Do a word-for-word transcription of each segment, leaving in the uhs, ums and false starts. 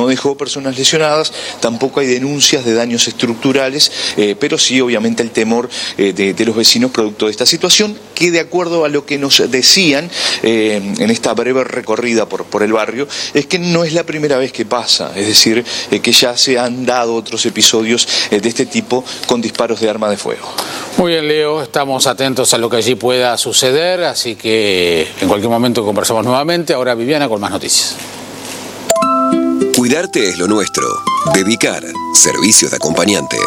dejó personas lesionadas, tampoco hay denuncias de daños estructurales, eh, pero sí obviamente el temor eh, de, de los vecinos producto de esta situación, que de acuerdo a lo que nos decían eh, en esta breve recorrida por, por el barrio, es que no es la primera vez que pasa, es decir, eh, que ya se han dado otros episodios eh, de este tipo con disparos de arma de fuego. Muy bien, Leo, estamos atentos a lo que allí pueda suceder, así que en cualquier momento conversamos nuevamente. Ahora Viviana con más noticias. Cuidarte es lo nuestro. Bevicar, servicios de acompañantes.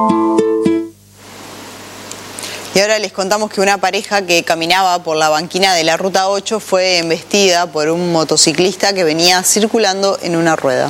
Y ahora les contamos que una pareja que caminaba por la banquina de la Ruta ocho fue embestida por un motociclista que venía circulando en una rueda.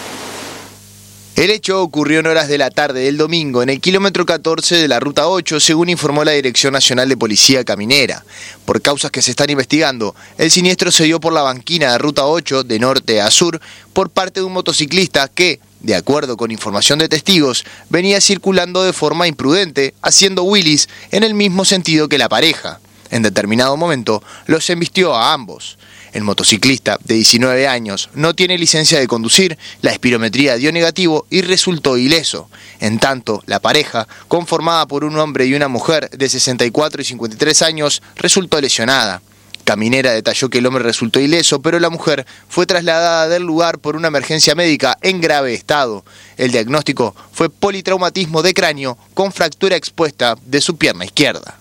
El hecho ocurrió en horas de la tarde del domingo en el kilómetro catorce de la Ruta ocho, según informó la Dirección Nacional de Policía Caminera. Por causas que se están investigando, el siniestro se dio por la banquina de Ruta ocho, de norte a sur, por parte de un motociclista que, de acuerdo con información de testigos, venía circulando de forma imprudente, haciendo wheelies en el mismo sentido que la pareja. En determinado momento, los embistió a ambos. El motociclista, de diecinueve años, no tiene licencia de conducir, la espirometría dio negativo y resultó ileso. En tanto, la pareja, conformada por un hombre y una mujer de sesenta y cuatro y cincuenta y tres años, resultó lesionada. Caminera detalló que el hombre resultó ileso, pero la mujer fue trasladada del lugar por una emergencia médica en grave estado. El diagnóstico fue politraumatismo de cráneo con fractura expuesta de su pierna izquierda.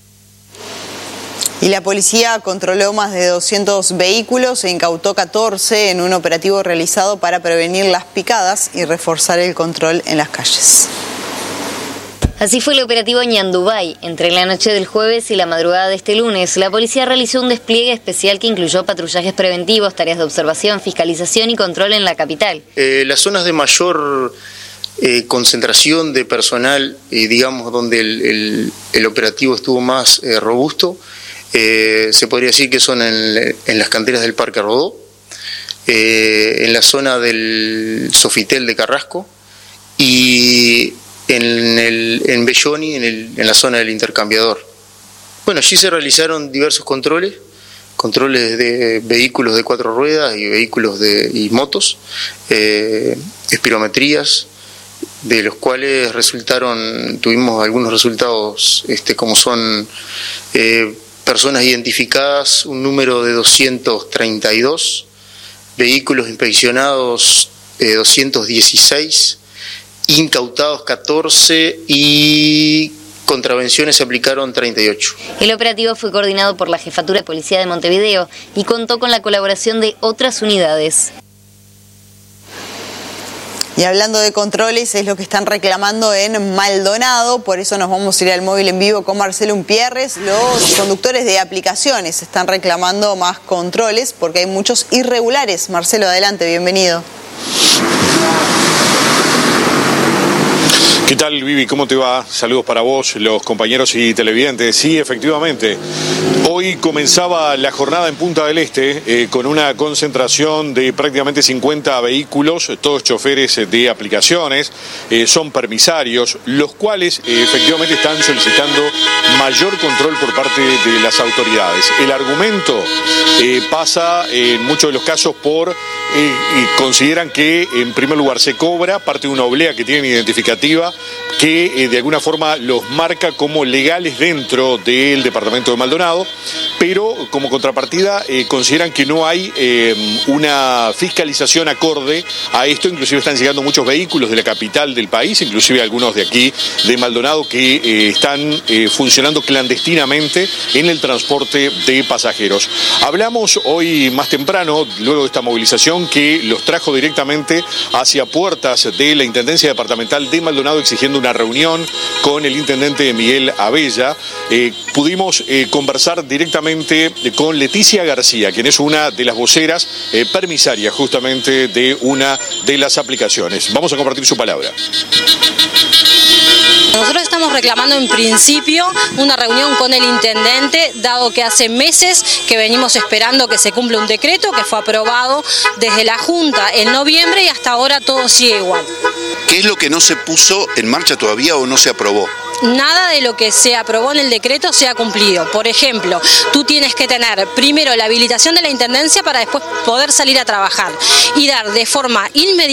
Y la policía controló más de doscientos vehículos e incautó catorce en un operativo realizado para prevenir las picadas y reforzar el control en las calles. Así fue el operativo Ñandubay. Entre la noche del jueves y la madrugada de este lunes, la policía realizó un despliegue especial que incluyó patrullajes preventivos, tareas de observación, fiscalización y control en la capital. Eh, las zonas de mayor eh, concentración de personal, eh, digamos, donde el, el, el operativo estuvo más eh, robusto, Eh, se podría decir que son en, en las canteras del Parque Rodó, eh, en la zona del Sofitel de Carrasco y en, el, en Belloni, en, el, en la zona del Intercambiador. Bueno, allí se realizaron diversos controles, controles de vehículos de cuatro ruedas y vehículos de, y motos, eh, espirometrías, de los cuales resultaron, tuvimos algunos resultados este, como son eh, personas identificadas, un número de doscientos treinta y dos, vehículos inspeccionados eh, doscientos dieciséis, incautados catorce y contravenciones se aplicaron treinta y ocho. El operativo fue coordinado por la Jefatura de Policía de Montevideo y contó con la colaboración de otras unidades. Y hablando de controles, es lo que están reclamando en Maldonado, por eso nos vamos a ir al móvil en vivo con Marcelo Umpierres. Los conductores de aplicaciones están reclamando más controles porque hay muchos irregulares. Marcelo, adelante, bienvenido. ¿Qué tal, Vivi? ¿Cómo te va? Saludos para vos, los compañeros y televidentes. Sí, efectivamente, hoy comenzaba la jornada en Punta del Este eh, con una concentración de prácticamente cincuenta vehículos, todos choferes de aplicaciones, eh, son permisarios, los cuales eh, efectivamente están solicitando mayor control por parte de las autoridades. El argumento eh, pasa eh, en muchos de los casos por, eh, y consideran que en primer lugar se cobra parte de una oblea que tienen identificativa, que eh, de alguna forma los marca como legales dentro del departamento de Maldonado, pero como contrapartida eh, consideran que no hay eh, una fiscalización acorde a esto. Inclusive están llegando muchos vehículos de la capital del país, inclusive algunos de aquí de Maldonado, que eh, están eh, funcionando clandestinamente en el transporte de pasajeros. Hablamos hoy más temprano, luego de esta movilización, que los trajo directamente hacia puertas de la Intendencia Departamental de Maldonado, exigiendo una reunión con el intendente Miguel Abella. Eh, pudimos eh, conversar directamente con Leticia García, quien es una de las voceras eh, permisarias justamente de una de las aplicaciones. Vamos a compartir su palabra. Nosotros estamos reclamando en principio una reunión con el intendente, dado que hace meses que venimos esperando que se cumpla un decreto que fue aprobado desde la Junta en noviembre y hasta ahora todo sigue igual. ¿Qué es lo que no se puso en marcha todavía o no se aprobó? Nada de lo que se aprobó en el decreto se ha cumplido. Por ejemplo, tú tienes que tener primero la habilitación de la Intendencia para después poder salir a trabajar y dar de forma inmediata